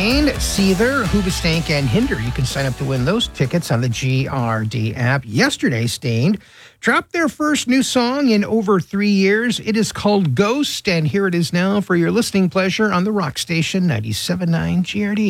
Staind, Seether, Hoobastank, and Hinder. You can sign up to win those tickets on the GRD app. Yesterday, Staind dropped their first new song in over 3 years. It is called Ghost, and here it is now for your listening pleasure on the rock station 97.9 GRD.